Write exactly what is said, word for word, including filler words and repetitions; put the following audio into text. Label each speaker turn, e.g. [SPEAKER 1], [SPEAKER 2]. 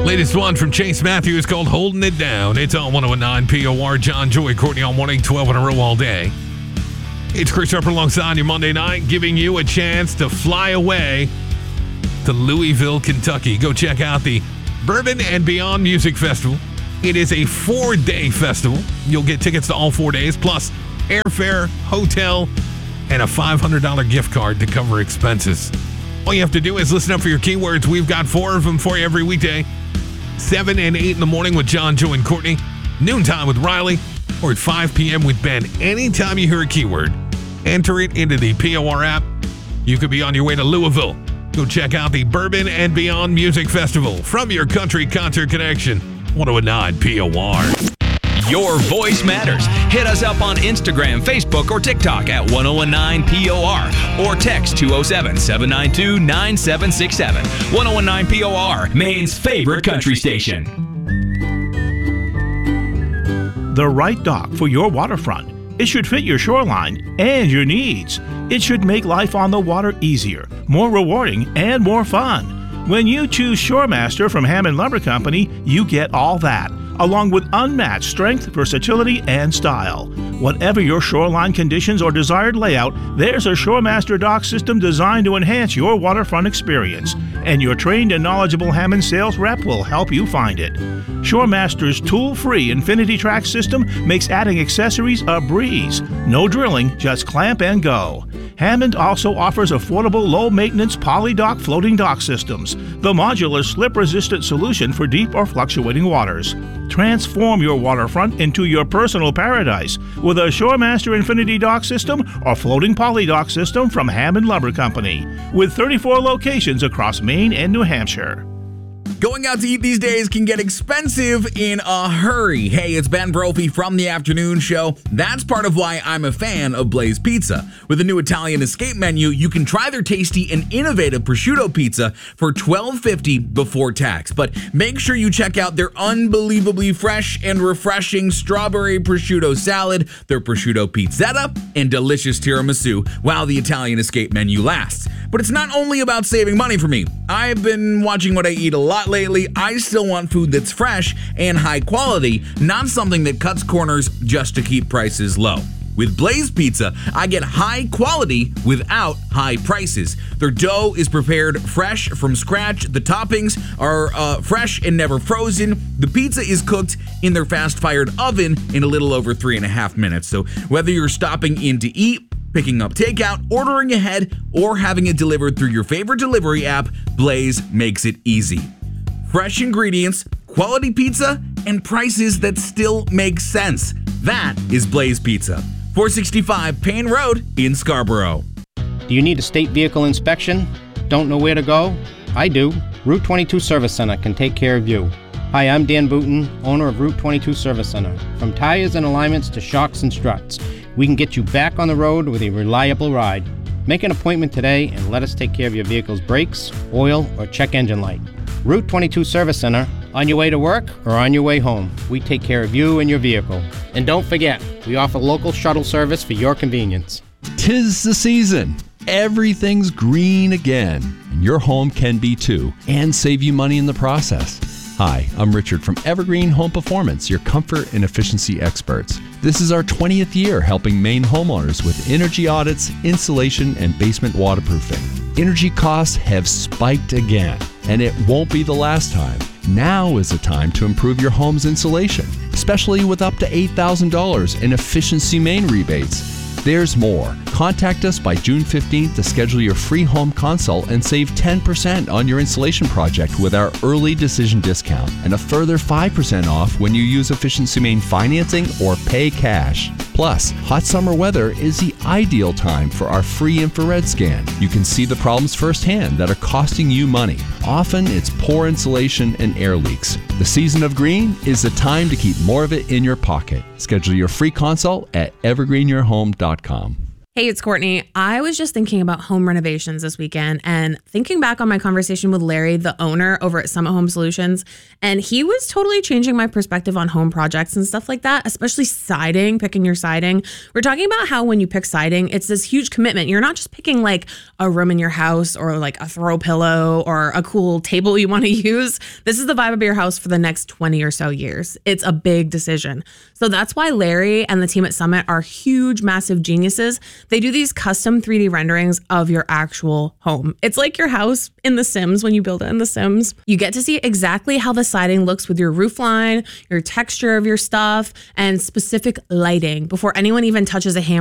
[SPEAKER 1] Latest one from Chase Matthews called Holding It Down. It's on one oh nine P O R. John, Joy, Courtney on morning, twelve in a row all day. It's Chris Harper alongside you Monday night, giving you a chance to fly away to Louisville, Kentucky. Go check out the Bourbon and Beyond Music Festival. It is a four-day festival. You'll get tickets to all four days, plus airfare, hotel, and a five hundred dollars gift card to cover expenses. All you have to do is listen up for your keywords. We've got four of them for you every weekday. seven and eight in the morning with John, Joe, and Courtney. Noontime with Riley. Or at five p.m. with Ben. Anytime you hear a keyword, enter it into the P O R app. You could be on your way to Louisville. Go check out the Bourbon and Beyond Music Festival from your country concert connection. one oh nine P O R.
[SPEAKER 2] Your voice matters. Hit us up on Instagram, Facebook, or TikTok at one oh nine P O R or text two oh seven, seven nine two, nine seven six seven. one oh nine P O R, Maine's favorite country station.
[SPEAKER 3] The right dock for your waterfront. It should fit your shoreline and your needs. It should make life on the water easier, more rewarding, and more fun. When you choose Shoremaster from Hammond Lumber Company, you get all that, along with unmatched strength, versatility, and style. Whatever your shoreline conditions or desired layout, there's a Shoremaster dock system designed to enhance your waterfront experience, and your trained and knowledgeable Hammond sales rep will help you find it. Shoremaster's tool-free Infinity Track system makes adding accessories a breeze. No drilling, just clamp and go. Hammond also offers affordable low-maintenance poly-dock floating dock systems, the modular slip-resistant solution for deep or fluctuating waters. Transform your waterfront into your personal paradise with a Shoremaster Infinity Dock System or floating poly dock system from Hammond Lumber Company, with thirty-four locations across Maine and New Hampshire.
[SPEAKER 4] Going out to eat these days can get expensive in a hurry. Hey, it's Ben Brophy from The Afternoon Show. That's part of why I'm a fan of Blaze Pizza. With the new Italian Escape menu, you can try their tasty and innovative prosciutto pizza for twelve fifty before tax. But make sure you check out their unbelievably fresh and refreshing strawberry prosciutto salad, their prosciutto pizzetta, and delicious tiramisu while the Italian Escape menu lasts. But it's not only about saving money for me. I've been watching what I eat a lot lately. I still want food that's fresh and high quality, not something that cuts corners just to keep prices low. With Blaze Pizza, I get high quality without high prices. Their dough is prepared fresh from scratch. The toppings are uh, fresh and never frozen. The pizza is cooked in their fast-fired oven in a little over three and a half minutes. So whether you're stopping in to eat, picking up takeout, ordering ahead, or having it delivered through your favorite delivery app, Blaze makes it easy. Fresh ingredients, quality pizza, and prices that still make sense. That is Blaze Pizza. four sixty-five Payne Road in Scarborough.
[SPEAKER 5] Do you need a state vehicle inspection? Don't know where to go? I do. Route twenty-two Service Center can take care of you. Hi, I'm Dan Booton, owner of Route twenty-two Service Center. From tires and alignments to shocks and struts, we can get you back on the road with a reliable ride. Make an appointment today and let us take care of your vehicle's brakes, oil, or check engine light. Route twenty-two Service Center, on your way to work or on your way home. We take care of you and your vehicle. And don't forget, we offer local shuttle service for your convenience.
[SPEAKER 6] 'Tis the season. Everything's green again, and your home can be too, and save you money in the process. Hi, I'm Richard from Evergreen Home Performance, your comfort and efficiency experts. This is our twentieth year helping Maine homeowners with energy audits, insulation, and basement waterproofing. Energy costs have spiked again, and it won't be the last time. Now is the time to improve your home's insulation, especially with up to eight thousand dollars in Efficiency Maine rebates. There's more. Contact us by June fifteenth to schedule your free home consult and save ten percent on your insulation project with our early decision discount and a further five percent off when you use Efficiency Maine financing or pay cash. Plus, hot summer weather is the ideal time for our free infrared scan. You can see the problems firsthand that are costing you money. Often it's poor insulation and air leaks. The season of green is the time to keep more of it in your pocket. Schedule your free consult at evergreen your home dot com.
[SPEAKER 7] Hey, it's Courtney. I was just thinking about home renovations this weekend and thinking back on my conversation with Larry, the owner over at Summit Home Solutions. And he was totally changing my perspective on home projects and stuff like that, especially siding, picking your siding. We're talking about how when you pick siding, it's this huge commitment. You're not just picking like a room in your house or like a throw pillow or a cool table you want to use. This is the vibe of your house for the next twenty or so years. It's a big decision. So that's why Larry and the team at Summit are huge, massive geniuses. They do these custom three D renderings of your actual home. It's like your house in The Sims when you build it in The Sims. You get to see exactly how the siding looks with your roof line, your texture of your stuff, and specific lighting before anyone even touches a hammer